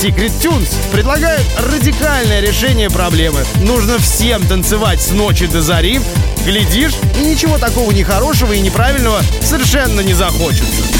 Secret Tunes предлагают радикальное решение проблемы. Нужно всем танцевать с ночи до зари. Глядишь, и ничего такого нехорошего и неправильного совершенно не захочется.